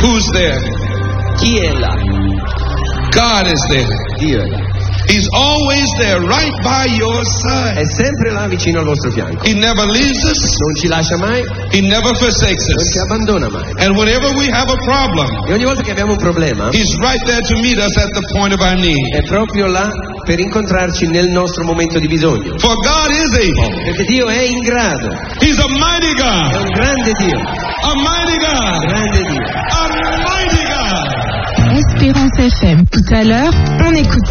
Who's there? Chi è là? God is there. Dio è là. He's always there, right by your side. È sempre là vicino al vostro fianco. He never leaves us. Non ci lascia mai. He never forsakes Non ci us. abbandona mai. And whenever we have a problem, E ogni volta che abbiamo un problema, He's right there to meet us at the point of our need. è proprio là per incontrarci nel nostro momento di bisogno. For God is able. Perché Dio è in grado. He's a mighty È God. un grande Dio. A mighty God. Grande Dio. A mighty God. Espérance FM. Tout à l'heure, on écoute